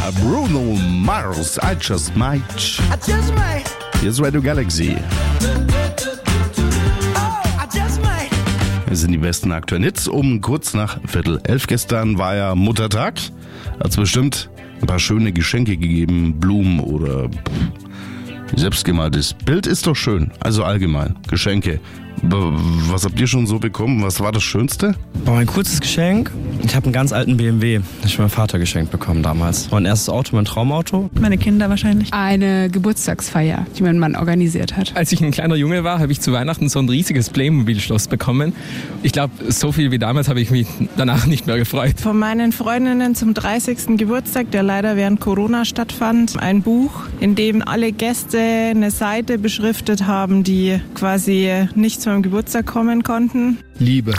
Bruno Mars, I Just Might. Hier ist Radio Galaxy. Wir sind die besten aktuellen Hits um kurz nach 10:15. Gestern war ja Muttertag. Hat es bestimmt ein paar schöne Geschenke gegeben, Blumen oder selbstgemaltes Bild ist doch schön. Also allgemein, Geschenke. Was habt ihr schon so bekommen? Was war das Schönste? Ein kurzes Geschenk. Ich habe einen ganz alten BMW, das ich meinem Vater geschenkt bekommen damals. Mein erstes Auto, mein Traumauto. Meine Kinder wahrscheinlich. Eine Geburtstagsfeier, die mein Mann organisiert hat. Als ich ein kleiner Junge war, habe ich zu Weihnachten so ein riesiges Playmobil-Schloss bekommen. Ich glaube, so viel wie damals habe ich mich danach nicht mehr gefreut. Von meinen Freundinnen zum 30. Geburtstag, der leider während Corona stattfand, ein Buch, in dem alle Gäste eine Seite beschriftet haben, die quasi nicht zu meinem Geburtstag kommen konnten. Liebe.